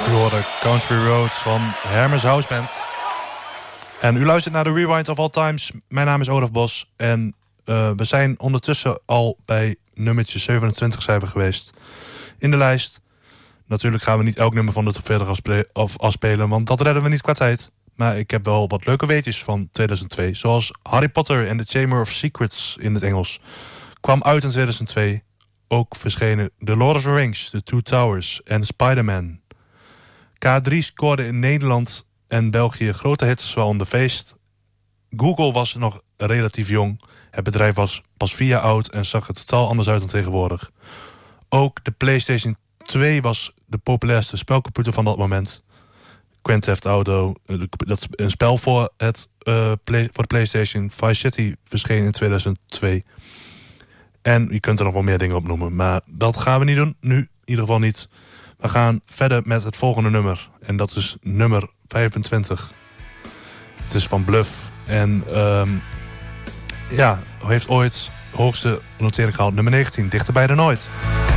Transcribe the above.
U hoorde Country Roads van Hermes House Band. En u luistert naar de Rewind of All Times. Mijn naam is Olaf Bos. En we zijn ondertussen al bij nummertje 27 zijn we geweest in de lijst. Natuurlijk gaan we niet elk nummer van de top 40 afspelen, want dat redden we niet qua tijd. Maar ik heb wel wat leuke weetjes van 2002. Zoals Harry Potter and the Chamber of Secrets in het Engels. Kwam uit in 2002. Ook verschenen The Lord of the Rings, The Two Towers en Spider-Man. K3 scoorde in Nederland en België grote hits, waaronder Feest. Google was nog relatief jong. Het bedrijf was pas 4 jaar oud en zag er totaal anders uit dan tegenwoordig. Ook de PlayStation 2 was de populairste spelcomputer van dat moment. Grand Theft Auto, dat is een spel voor de PlayStation. Vice City verscheen in 2002. En je kunt er nog wel meer dingen op noemen. Maar dat gaan we niet doen, nu in ieder geval niet. We gaan verder met het volgende nummer. En dat is nummer 25. Het is van Bluff. En heeft ooit de hoogste notering gehaald. Nummer 19, Dichterbij dan ooit.